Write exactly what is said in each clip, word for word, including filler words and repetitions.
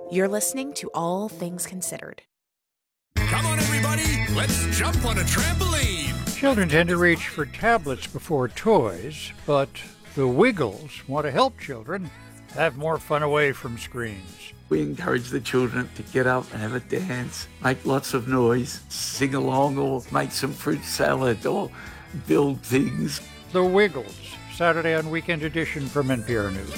You're listening to All Things Considered. Come on, everybody, let's jump on a trampoline. Children tend to reach for tablets before toys, but the Wiggles want to help children have more fun away from screens. We encourage the children to get up and have a dance, make lots of noise, sing along or make some fruit salad or build things. The Wiggles, Saturday on Weekend Edition from N P R News.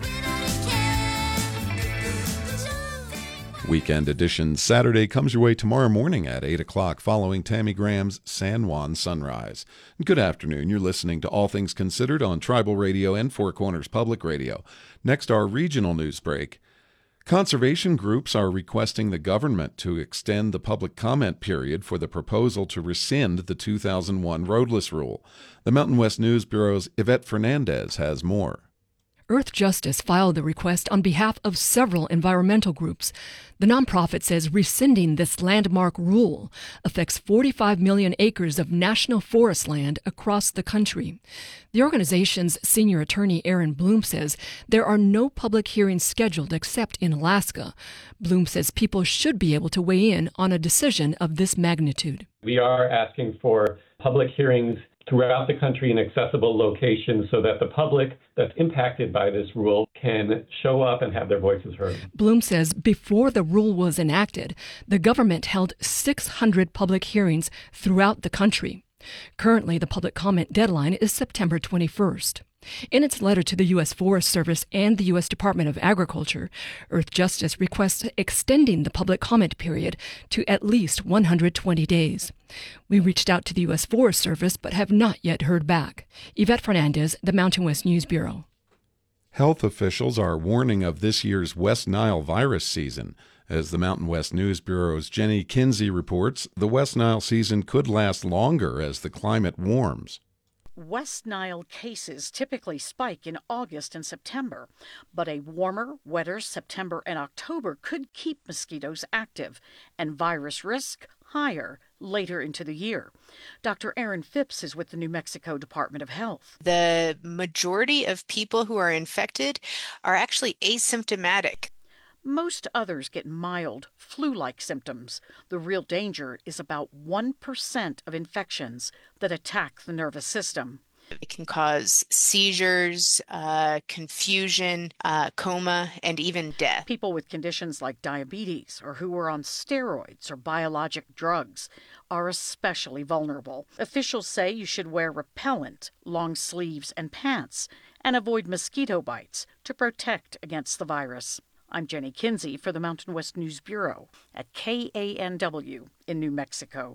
Weekend Edition Saturday comes your way tomorrow morning at eight o'clock following Tammy Graham's San Juan Sunrise. Good afternoon. You're listening to All Things Considered on Tribal Radio and Four Corners Public Radio. Next, our regional news break. Conservation groups are requesting the government to extend the public comment period for the proposal to rescind the two thousand one roadless rule. The Mountain West News Bureau's Yvette Fernandez has more. Earth Justice filed the request on behalf of several environmental groups. The nonprofit says rescinding this landmark rule affects forty-five million acres of national forest land across the country. The organization's senior attorney, Aaron Bloom, says there are no public hearings scheduled except in Alaska. Bloom says people should be able to weigh in on a decision of this magnitude. We are asking for public hearings throughout the country in accessible locations so that the public that's impacted by this rule can show up and have their voices heard. Bloom says before the rule was enacted, the government held six hundred public hearings throughout the country. Currently, the public comment deadline is September twenty-first. In its letter to the U S Forest Service and the U S Department of Agriculture, Earth Justice requests extending the public comment period to at least one hundred twenty days. We reached out to the U S Forest Service but have not yet heard back. Yvette Fernandez, the Mountain West News Bureau. Health officials are warning of this year's West Nile virus season. As the Mountain West News Bureau's Jenny Kinsey reports, the West Nile season could last longer as the climate warms. West Nile cases typically spike in August and September, but a warmer, wetter September and October could keep mosquitoes active and virus risk higher later into the year. Doctor Erin Phipps is with the New Mexico Department of Health. The majority of people who are infected are actually asymptomatic. Most others get mild, flu-like symptoms. The real danger is about one percent of infections that attack the nervous system. It can cause seizures, uh, confusion, uh, coma, and even death. People with conditions like diabetes or who are on steroids or biologic drugs are especially vulnerable. Officials say you should wear repellent, long sleeves, and pants, and avoid mosquito bites to protect against the virus. I'm Jenny Kinsey for the Mountain West News Bureau at K A N W in New Mexico.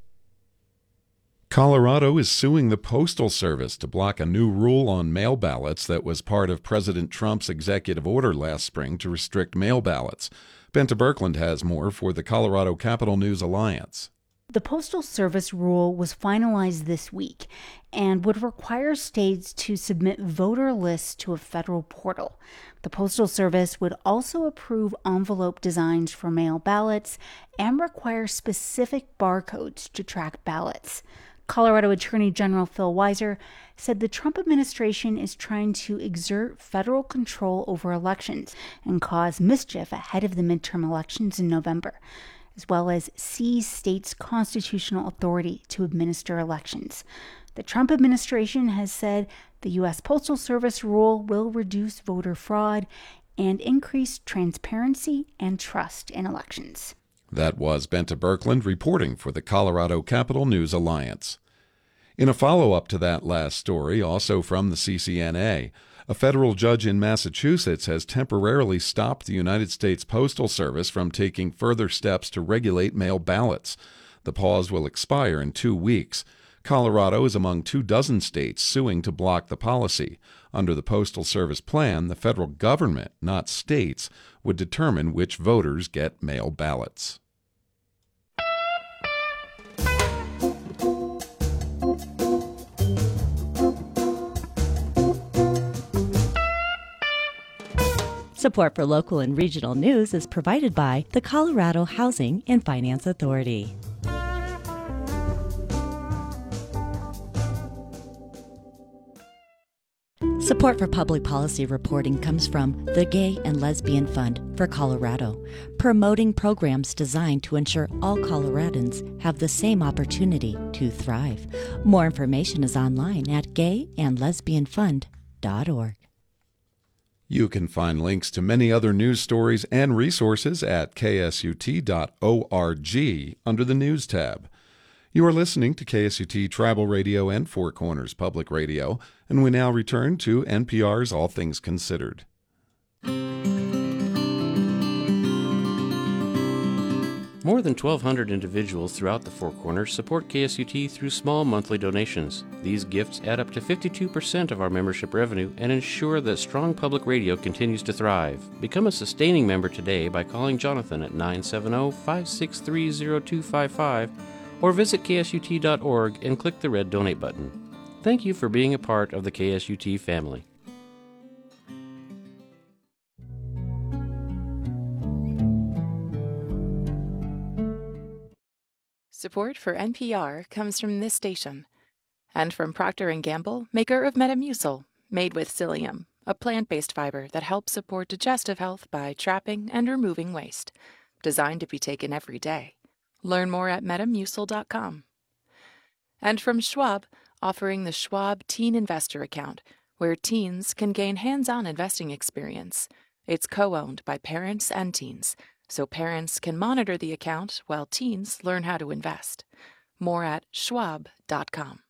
Colorado is suing the Postal Service to block a new rule on mail ballots that was part of President Trump's executive order last spring to restrict mail ballots. Benta Birkeland has more for the Colorado Capital News Alliance. The Postal Service rule was finalized this week and would require states to submit voter lists to a federal portal. The Postal Service would also approve envelope designs for mail ballots and require specific barcodes to track ballots. Colorado Attorney General Phil Weiser said the Trump administration is trying to exert federal control over elections and cause mischief ahead of the midterm elections in November, as well as seize states' constitutional authority to administer elections. The Trump administration has said the U S Postal Service rule will reduce voter fraud and increase transparency and trust in elections. That was Benta Birkeland reporting for the Colorado Capital News Alliance. In a follow-up to that last story, also from the C C N A, a federal judge in Massachusetts has temporarily stopped the United States Postal Service from taking further steps to regulate mail ballots. The pause will expire in two weeks. Colorado is among two dozen states suing to block the policy. Under the Postal Service plan, the federal government, not states, would determine which voters get mail ballots. Support for local and regional news is provided by the Colorado Housing and Finance Authority. Support for public policy reporting comes from the Gay and Lesbian Fund for Colorado, promoting programs designed to ensure all Coloradans have the same opportunity to thrive. More information is online at gay and lesbian fund dot org. You can find links to many other news stories and resources at k s u t dot org under the News tab. You are listening to K S U T Tribal Radio and Four Corners Public Radio, and we now return to N P R's All Things Considered. More than twelve hundred individuals throughout the Four Corners support K S U T through small monthly donations. These gifts add up to fifty-two percent of our membership revenue and ensure that strong public radio continues to thrive. Become a sustaining member today by calling Jonathan at nine seven zero, five six three, zero two five five or visit k s u t dot org and click the red donate button. Thank you for being a part of the K S U T family. Support for N P R comes from this station and from Procter and Gamble, maker of Metamucil, made with psyllium, a plant-based fiber that helps support digestive health by trapping and removing waste. Designed to be taken every day. Learn more at metamucil dot com. And from Schwab, offering the Schwab Teen Investor Account, where teens can gain hands-on investing experience. It's co-owned by parents and teens, so parents can monitor the account while teens learn how to invest. More at schwab dot com.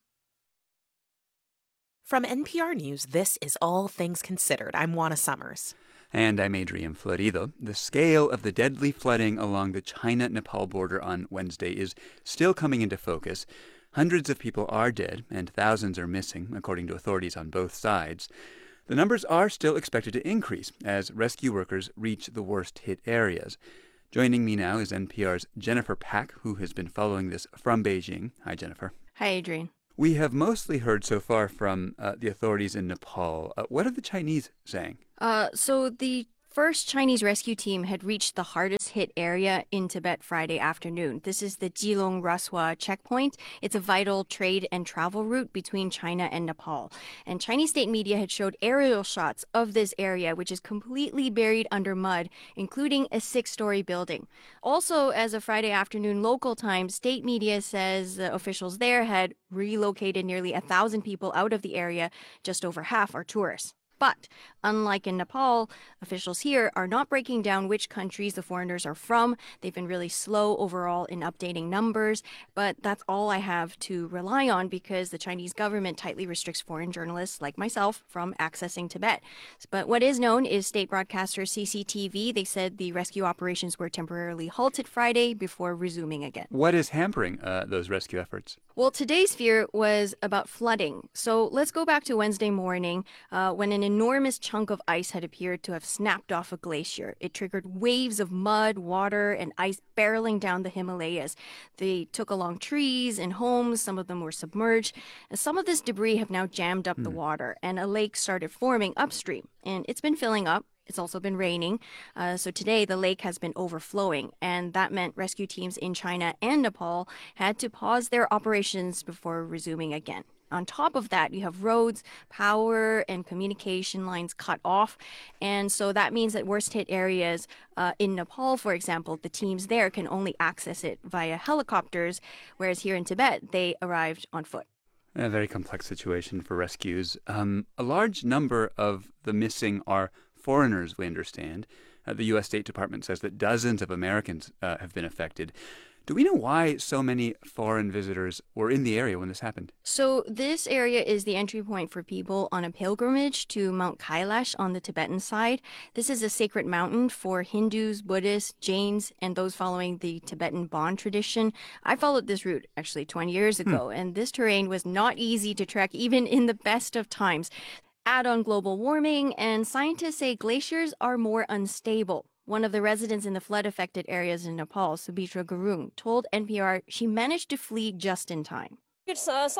From N P R News, this is All Things Considered. I'm Juana Summers. And I'm Adrian Florido. The scale of the deadly flooding along the China-Nepal border on Wednesday is still coming into focus. Hundreds of people are dead and thousands are missing, according to authorities on both sides. The numbers are still expected to increase as rescue workers reach the worst-hit areas. Joining me now is N P R's Jennifer Pack, who has been following this from Beijing. Hi, Jennifer. Hi, Adrian. We have mostly heard so far from uh, the authorities in Nepal. Uh, what are the Chinese saying? Uh, so the first Chinese rescue team had reached the hardest hit area in Tibet Friday afternoon. This is the Jilong Raswa checkpoint. It's a vital trade and travel route between China and Nepal. And Chinese state media had showed aerial shots of this area, which is completely buried under mud, including a six-story building. Also, as of Friday afternoon local time, state media says the officials there had relocated nearly a thousand people out of the area. Just over half are tourists. But unlike in Nepal, officials here are not breaking down which countries the foreigners are from. They've been really slow overall in updating numbers, but that's all I have to rely on because the Chinese government tightly restricts foreign journalists like myself from accessing Tibet. But what is known is state broadcaster C C T V. They said the rescue operations were temporarily halted Friday before resuming again. What is hampering uh, those rescue efforts? Well, today's fear was about flooding. So let's go back to Wednesday morning uh, when an enormous chunk of ice had appeared to have snapped off a glacier. It triggered waves of mud, water, and ice barreling down the Himalayas. They took along trees and homes. Some of them were submerged. And some of this debris have now jammed up mm. the water, and a lake started forming upstream. And it's been filling up. It's also been raining. Uh, so today, the lake has been overflowing, and that meant rescue teams in China and Nepal had to pause their operations before resuming again. On top of that, you have roads, power, and communication lines cut off. And so that means that worst-hit areas uh, in Nepal, for example, the teams there can only access it via helicopters, whereas here in Tibet, they arrived on foot. A very complex situation for rescues. Um, a large number of the missing are foreigners, we understand. Uh, the U S State Department says that dozens of Americans uh, have been affected. Do we know why so many foreign visitors were in the area when this happened? So this area is the entry point for people on a pilgrimage to Mount Kailash on the Tibetan side. This is a sacred mountain for Hindus, Buddhists, Jains, and those following the Tibetan Bon tradition. I followed this route actually twenty years ago, hmm. and this terrain was not easy to trek even in the best of times. Add on global warming, and scientists say glaciers are more unstable. One of the residents in the flood-affected areas in Nepal, Subhitra Gurung, told N P R she managed to flee just in time. She says,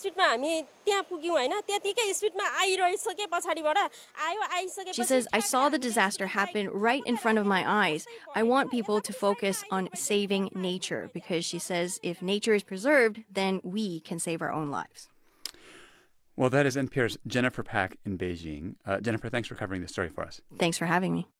I saw the disaster happen right in front of my eyes. I want people to focus on saving nature because she says if nature is preserved, then we can save our own lives. Well, that is N P R's Jennifer Pak in Beijing. Uh, Jennifer, thanks for covering this story for us. Thanks for having me.